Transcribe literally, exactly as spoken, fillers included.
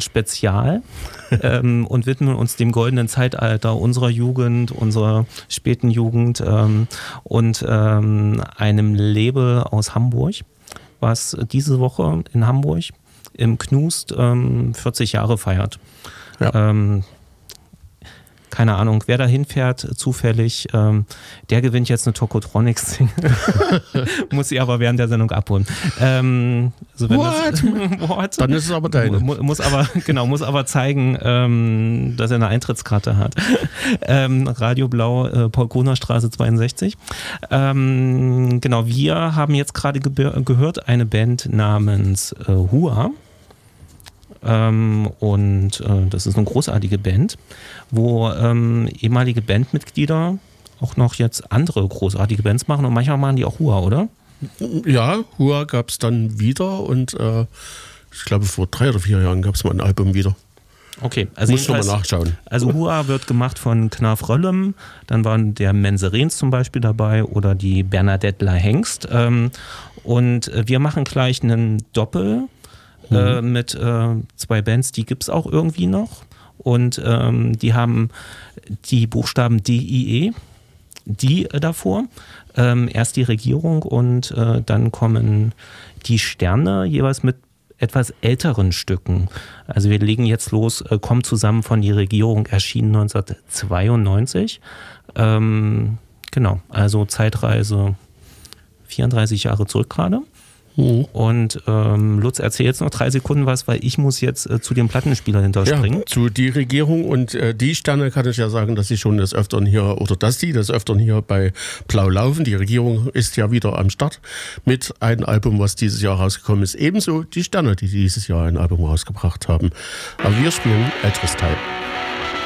Spezial ähm, und widmen uns dem goldenen Zeitalter unserer Jugend, unserer späten Jugend ähm, und ähm, einem Label aus Hamburg, was diese Woche in Hamburg im Knust ähm, vierzig Jahre feiert. Ja. Ähm, keine Ahnung, wer da hinfährt, zufällig, ähm, der gewinnt jetzt eine Tokotronics. Muss sie aber während der Sendung abholen. Ähm, also wenn What? Das, what? Dann ist es aber deine. Mu- Muss aber, genau, muss aber zeigen, ähm, dass er eine Eintrittskarte hat. ähm, Radio Blau, äh, Paul-Kroner-Straße zweiundsechzig. Ähm, genau, wir haben jetzt gerade ge- gehört eine Band namens äh, Hua. Ähm, und äh, das ist eine großartige Band, wo ähm, ehemalige Bandmitglieder auch noch jetzt andere großartige Bands machen und manchmal machen die auch Hua, oder? Ja, Hua gab es dann wieder und äh, ich glaube vor drei oder vier Jahren gab es mal ein Album wieder. Okay, also muss schon mal nachschauen. Also Hua wird gemacht von Knarf Röllem, dann waren der Menserens zum Beispiel dabei oder die Bernadette La Hengst ähm, und wir machen gleich einen Doppel Äh, mit äh, zwei Bands, die gibt es auch irgendwie noch und ähm, die haben die Buchstaben D I E, die äh, davor, ähm, erst die Regierung und äh, dann kommen die Sterne jeweils mit etwas älteren Stücken. Also wir legen jetzt los, äh, kommt zusammen von die Regierung, erschienen neunzehnhundertzweiundneunzig. Ähm, genau, also Zeitreise vierunddreißig Jahre zurück gerade. Mhm. Und ähm, Lutz, erzähl jetzt noch drei Sekunden was, weil ich muss jetzt äh, zu dem Plattenspieler hinterspringen. Ja, zu die Regierung und äh, die Sterne kann ich ja sagen, dass sie schon des Öfteren hier, oder dass die des Öfteren hier bei Blau laufen. Die Regierung ist ja wieder am Start mit einem Album, was dieses Jahr rausgekommen ist. Ebenso die Sterne, die dieses Jahr ein Album rausgebracht haben. Aber wir spielen älteres Teil.